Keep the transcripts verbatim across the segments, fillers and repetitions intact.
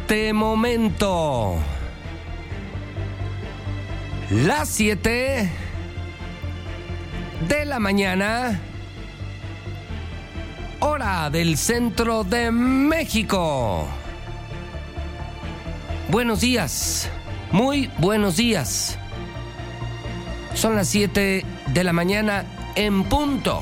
este momento las siete de la mañana, hora del centro de México. Buenos días, muy buenos días. Son las siete de la mañana en punto,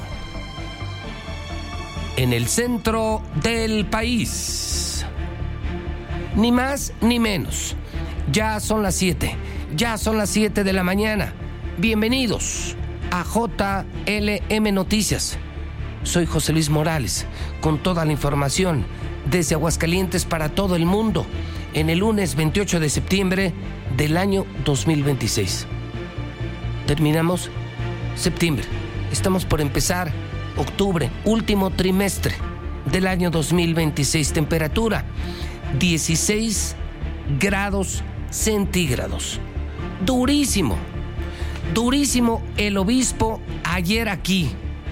en el centro del país. Ni más ni menos. Ya son las siete, ya son las siete de la mañana. Bienvenidos a J L M Noticias. Soy José Luis Morales, con toda la información desde Aguascalientes para todo el mundo, en el lunes veintiocho de septiembre del año dos mil veintiséis. Terminamos septiembre, estamos por empezar octubre, último trimestre del año dos mil veintiséis. Temperatura dieciséis grados centígrados. Durísimo, durísimo el obispo ayer aquí.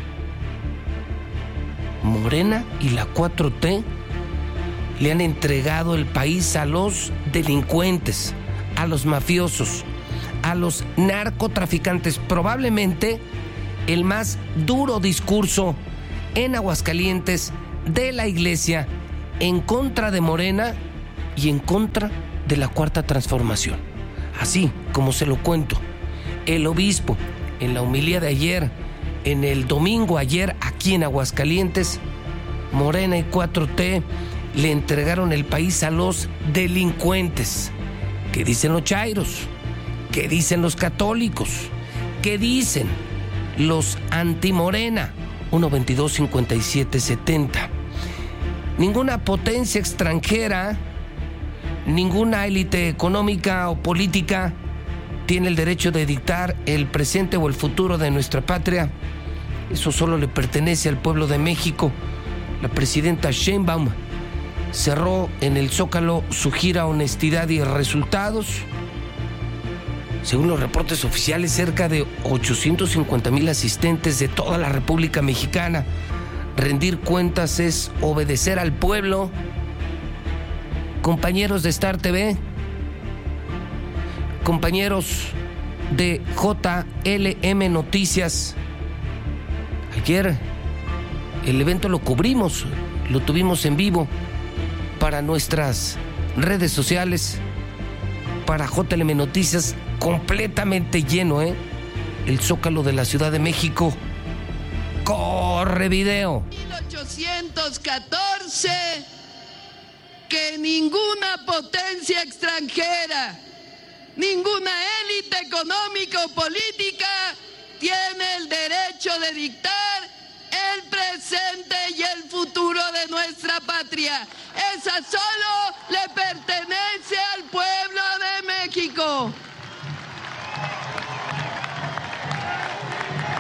Morena y la cuatro T le han entregado el país a los delincuentes, a los mafiosos, a los narcotraficantes. Probablemente el más duro discurso en Aguascalientes de la iglesia en contra de Morena y en contra de la Cuarta Transformación. Así como se lo cuento, el obispo en la homilía de ayer, en el domingo ayer aquí en Aguascalientes, Morena y cuatro T le entregaron el país a los delincuentes. ¿Qué dicen los chairos? ¿Qué dicen los católicos? ¿Qué dicen los anti-Morena? uno veintidós cincuenta y siete setenta. Ninguna potencia extranjera, ninguna élite económica o política tiene el derecho de dictar el presente o el futuro de nuestra patria. Eso solo le pertenece al pueblo de México. La presidenta Sheinbaum cerró en el Zócalo su gira Honestidad y Resultados. Según los reportes oficiales, cerca de ochocientos cincuenta mil asistentes de toda la República Mexicana. Rendir cuentas es obedecer al pueblo. Compañeros de Star T V, compañeros de J L M Noticias, ayer el evento lo cubrimos, lo tuvimos en vivo para nuestras redes sociales, para J L M Noticias, completamente lleno, ¿eh? El Zócalo de la Ciudad de México. ¡Corre video! mil ochocientos catorce, que ninguna potencia extranjera, ninguna élite económica o política tiene el derecho de dictar el presente y el futuro de nuestra patria. Esa solo le pertenece al pueblo de México.